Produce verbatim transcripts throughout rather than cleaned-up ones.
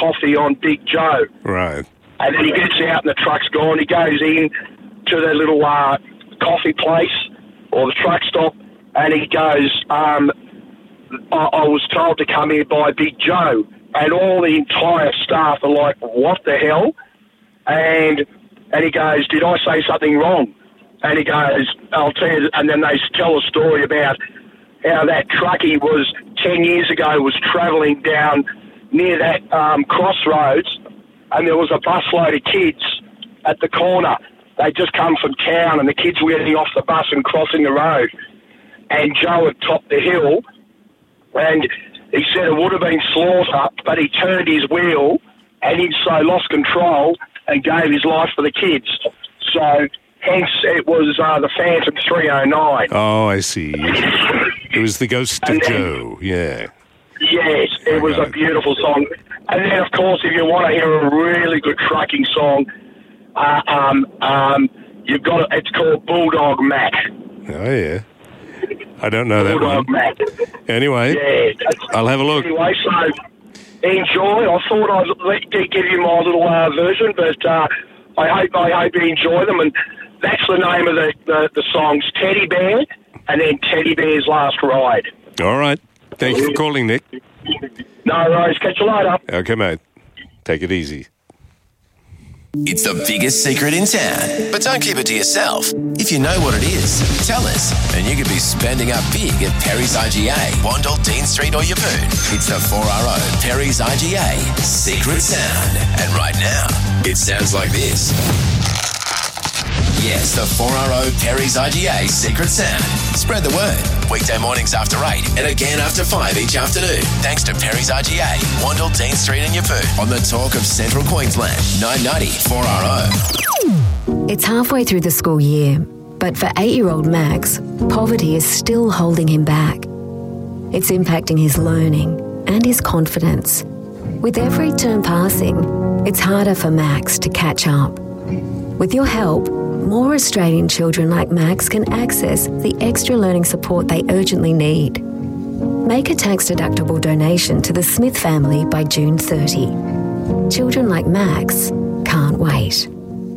coffee on Big Joe. Right. And then he gets out and the truck's gone. He goes in to the little uh, coffee place or the truck stop, and he goes, um, I, I was told to come here by Big Joe. And all the entire staff are like, what the hell? And and he goes, did I say something wrong? And he goes, I'll tell you. And then they tell a story about how that truckie was, ten years ago, was travelling down near that um, crossroads, and there was a busload of kids at the corner. They'd just come from town, and the kids were getting off the bus and crossing the road. And Joe had topped the hill, and he said it would have been slaughter, but he turned his wheel, and he so lost control and gave his life for the kids. So, hence, it was uh, the Phantom three oh nine. Oh, I see. It was the Ghost of And then- Joe, yeah. Yes, it was a beautiful song. And then, of course, if you want to hear a really good trucking song, uh, um, um, you've got it's called Bulldog Mac. Oh, yeah. I don't know that Bulldog one. Mac. Anyway, Yeah. I'll have a look. Anyway, so enjoy. I thought I'd let- give you my little uh, version, but uh, I hope I hope you enjoy them. And that's the name of the, the, the songs, Teddy Bear, and then Teddy Bear's Last Ride. All right. Thank you for calling, Nick. No worries. Catch you later. Okay, mate. Take it easy. It's the biggest secret in town, but don't keep it to yourself. If you know what it is, tell us, and you could be spending up big at Perry's I G A, Wandle, Dean Street or Yeppoon. It's the four R O Perry's I G A Secret Sound. And right now, it sounds like this. Yes, the four R O Perry's I G A Secret Sound. Spread the word. Weekday mornings after eight and again after five each afternoon. Thanks to Perry's I G A, Wandle, Dean Street and Yeppoon. On the Talk of Central Queensland, nine ninety four R O. It's halfway through the school year, but for eight-year-old Max, poverty is still holding him back. It's impacting his learning and his confidence. With every term passing, it's harder for Max to catch up. With your help, more Australian children like Max can access the extra learning support they urgently need. Make a tax-deductible donation to the Smith family by June thirtieth. Children like Max can't wait.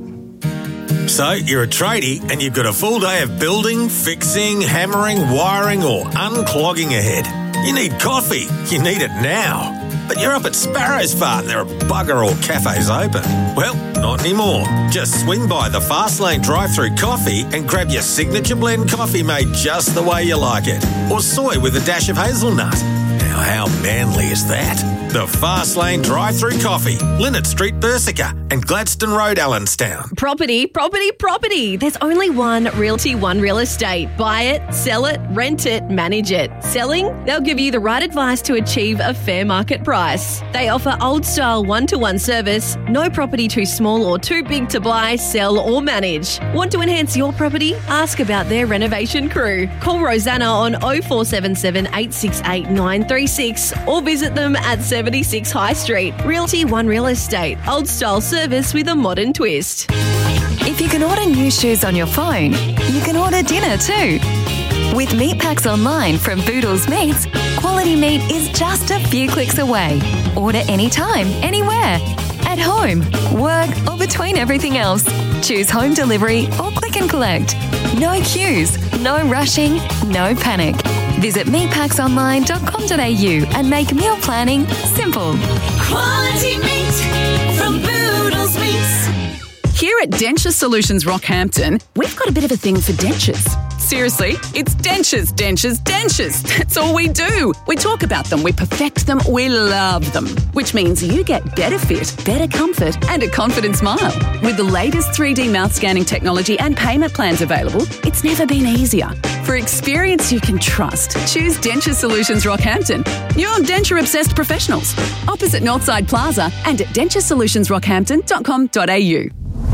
So, you're a tradie and you've got a full day of building, fixing, hammering, wiring or unclogging ahead. You need coffee. You need it now. But you're up at Sparrow's Fart and there are bugger all cafes open. Well, not anymore. Just swing by the Fastlane drive-thru coffee and grab your signature blend coffee made just the way you like it. Or soy with a dash of hazelnut. Now, how manly is that? The Fastlane drive-thru coffee, Linnet Street, Bersica and Gladstone Road, Allenstown. Property, property, property. There's only one Realty One Real Estate. Buy it, sell it, rent it, manage it. Selling? They'll give you the right advice to achieve a fair market price. They offer old-style one-to-one service, no property too small or too big to buy, sell or manage. Want to enhance your property? Ask about their renovation crew. Call Rosanna on oh four seven seven, eight six eight, nine three six or visit them at seventy-six High Street. Realty One Real Estate. Old-style service with a modern twist. If you can order new shoes on your phone, you can order dinner too. With meat packs online from Boodles Meats, quality meat is just a few clicks away. Order anytime, anywhere. At home, work or between everything else. Choose home delivery or click and collect. No queues, no rushing, no panic. Visit meat packs online dot com dot a u and make meal planning simple. Quality meat from Boodles Meats. Here at Denture Solutions Rockhampton, we've got a bit of a thing for dentures. Seriously, it's dentures, dentures, dentures. That's all we do. We talk about them, we perfect them, we love them. Which means you get better fit, better comfort and a confident smile. With the latest three D mouth scanning technology and payment plans available, it's never been easier. For experience you can trust, choose Denture Solutions Rockhampton. You're denture-obsessed professionals. Opposite Northside Plaza and at denture solutions rockhampton dot com dot a u.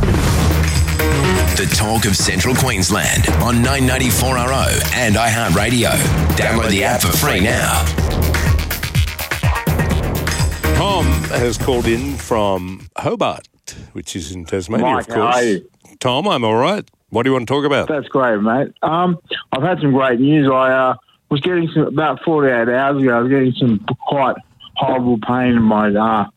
The Talk of Central Queensland on nine ninety four R O and iHeartRadio. Download the app for free now. Tom has called in from Hobart, which is in Tasmania, Mike, of course. how are you? Tom, I'm all right. What do you want to talk about? That's great, mate. Um, I've had some great news. I uh, was getting some, about forty-eight hours ago, I was getting some quite horrible pain in my uh,